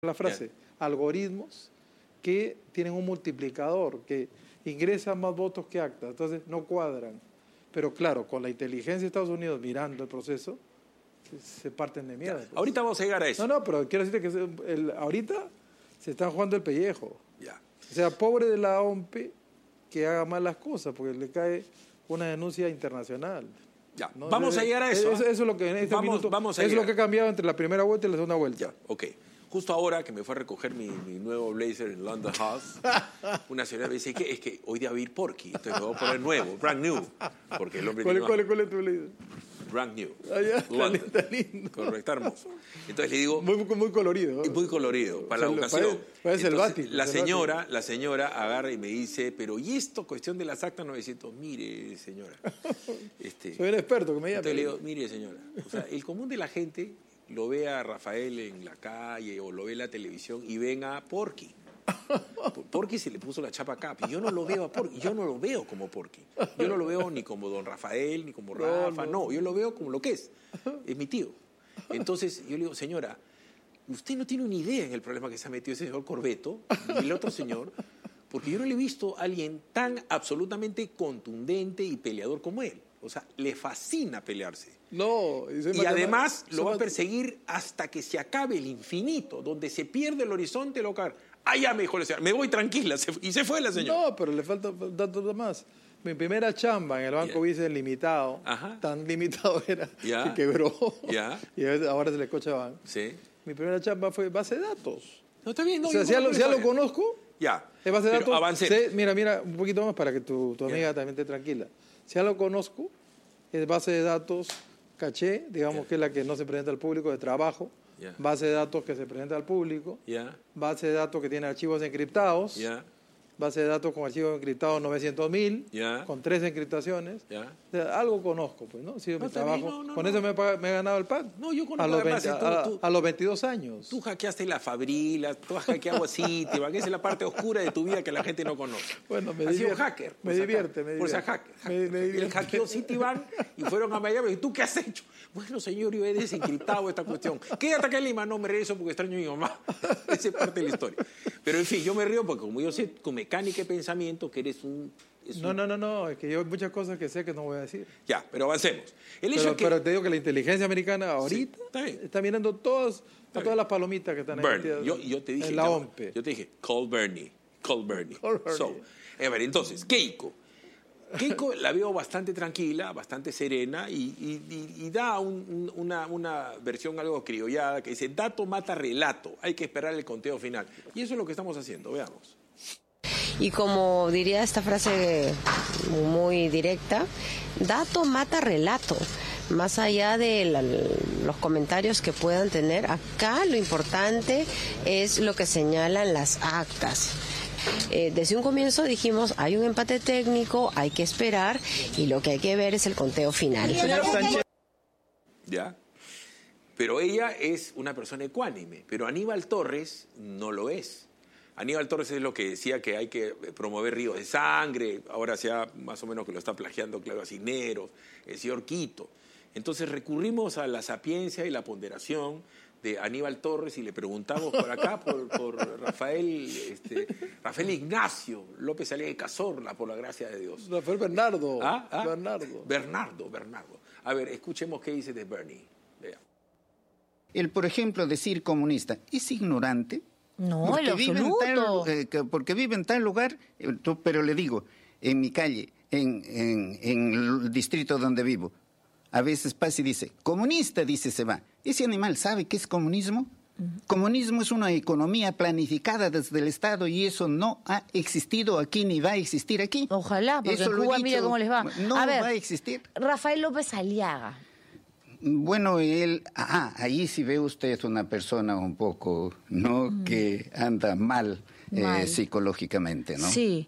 la frase, algoritmos que tienen un multiplicador, que ingresan más votos que actas, entonces no cuadran. Pero claro, con la inteligencia de Estados Unidos mirando el proceso, se parten de mierda. Pues. Ahorita vamos a llegar a eso. No, pero quiero decirte que ahorita se están jugando el pellejo. Ya. O sea, pobre de la OMP que haga mal las cosas, porque le cae una denuncia internacional. Ya. ¿No? Vamos a llegar a eso. Eso es lo que en este minuto es lo que ha cambiado entre la primera vuelta y la segunda vuelta. Ya, ok. Justo ahora que me fue a recoger mi nuevo blazer en London House, una señora me dice que es que hoy debe ir Porky, entonces me voy a poner nuevo, brand new, porque el hombre ¿Cuál es tu blazer? Brand new. Está lindo. Correcto, está hermoso. Entonces le digo... Muy colorido. Muy colorido, para la ocasión. Parece el Bati. La señora agarra y me dice, pero ¿y esto, cuestión de las actas 900? Mire, señora. Soy un experto, que me llame. Entonces le digo, mire, señora, o sea, el común de la gente lo ve a Rafael en la calle o lo ve en la televisión y ven a Porky. Porky se le puso la chapa acá, pero yo no lo veo a Porky, yo no lo veo como Porky. Yo no lo veo ni como don Rafael, ni como Rafa, no, yo lo veo como lo que es mi tío. Entonces yo le digo, señora, usted no tiene una idea en el problema que se ha metido ese señor Corbeto y el otro señor, porque yo no le he visto a alguien tan absolutamente contundente y peleador como él. O sea, le fascina pelearse. No, y además lo va a perseguir hasta que se acabe el infinito, donde se pierde el horizonte local. Ah, ya me dijo la señora, me voy tranquila, y se fue la señora. No, pero le falta datos más. Mi primera chamba en el Banco Vice limitado, tan limitado era que quebró. Y ahora se le Scotiabank. Sí. Mi primera chamba fue base de datos. No, está bien. No, o sea, si ya lo conozco, ya. Es base de datos. Avancemos. Mira, un poquito más para que tu amiga también esté tranquila. Si ya lo conozco, es base de datos caché, digamos que es la que no se presenta al público, de trabajo. Base de datos que se presenta al público. Base de datos que tiene archivos encriptados. Base de datos con archivos encriptados 900.000, con 3 encriptaciones. O sea, algo conozco, pues, ¿no? Si trabajo, con eso me he ganado el pan. No, yo conozco a los 22 años. Tú hackeaste la Fabrila, tú has hackeado Citibank, esa es la parte oscura de tu vida que la gente no conoce. Bueno, has sido hacker. Me divierte. Por ser hacker. Él hackeó Citibank y fueron a Miami. ¿Y tú qué has hecho? Bueno, señor, yo he desencriptado esta cuestión. Quédate acá en Lima. No, me regreso porque extraño a mi mamá. Esa es parte de la historia. Pero, en fin, yo me río porque como yo sé con mecánica y pensamiento que eres un... No, es que yo hay muchas cosas que sé que no voy a decir. Ya, pero avancemos. Pero te digo que la inteligencia americana ahorita está mirando todas las palomitas que están ahí metidas yo te dije, en la OMP. Yo te dije, call Bernie. So, a ver, entonces, Keiko la veo bastante tranquila, bastante serena y da una versión algo criollada que dice, dato mata relato, hay que esperar el conteo final. Y eso es lo que estamos haciendo, veamos. Y como diría esta frase muy directa, dato mata relato. Más allá de los comentarios que puedan tener, acá lo importante es lo que señalan las actas. Desde un comienzo dijimos, hay un empate técnico, hay que esperar y lo que hay que ver es el conteo final. Ya, pero ella es una persona ecuánime, pero Aníbal Torres no lo es. Aníbal Torres es lo que decía que hay que promover ríos de sangre, ahora ya más o menos que lo está plagiando Claudio Cisneros, el señor Quito. Entonces recurrimos a la sapiencia y la ponderación de Aníbal Torres y le preguntamos por acá por Rafael Ignacio López Aliaga y Cazorla, por la gracia de Dios. Rafael Bernardo. Bernardo. A ver, escuchemos qué dice de Bernie. Vea. El, por ejemplo, decir comunista es ignorante. No, en absoluto. Porque vive en tal lugar, pero le digo, en mi calle, en el distrito donde vivo, a veces pasa y dice, comunista, dice, se va. ¿Ese animal sabe qué es comunismo? Comunismo es una economía planificada desde el Estado y eso no ha existido aquí ni va a existir aquí. Ojalá, porque en Cuba mira cómo les va. No va a existir. Rafael López Aliaga. Bueno, él, ahí sí ve usted una persona un poco, ¿no? Que anda mal. Psicológicamente, ¿no? Sí.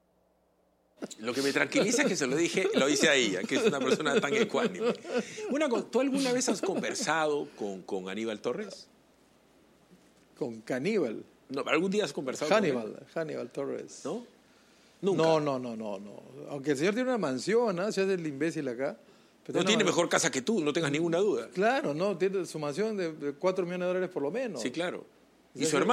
Lo que me tranquiliza es que se lo hice a ella, que es una persona tan ecuánime. ¿Tú alguna vez has conversado con Aníbal Torres? ¿Con Caníbal? No, ¿algún día has conversado con él? Hannibal Torres. ¿No? ¿Nunca? No. Aunque el señor tiene una mansión, se hace el imbécil acá. No tiene mejor casa que tú, no tengas ninguna duda. Claro, no, tiene su mansión de $4 millones por lo menos. Sí, claro. Y su hermano